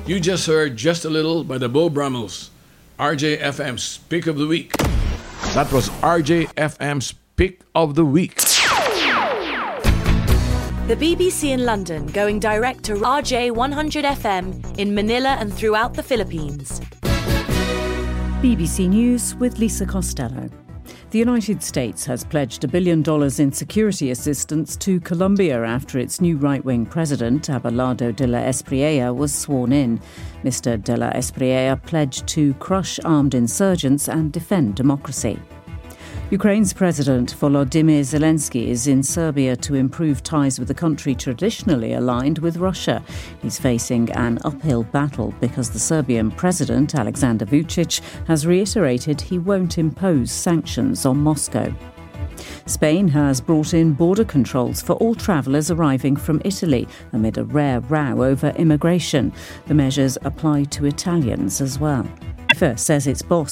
You just heard Just a Little by the Beau Brummels, RJFM's Pick of the Week. That was RJFM's Pick of the Week. The BBC in London going direct to RJ 100 FM in Manila and throughout the Philippines. BBC News with Lisa Costello. The United States has pledged $1 billion in security assistance to Colombia after its new right-wing president, Abelardo de la Espriella, was sworn in. Mr. de la Espriella pledged to crush armed insurgents and defend democracy. Ukraine's President Volodymyr Zelensky is in Serbia to improve ties with the country traditionally aligned with Russia. He's facing an uphill battle because the Serbian President, Aleksandar Vučić, has reiterated he won't impose sanctions on Moscow. Spain has brought in border controls for all travellers arriving from Italy amid a rare row over immigration. The measures apply to Italians as well. FIFA says its boss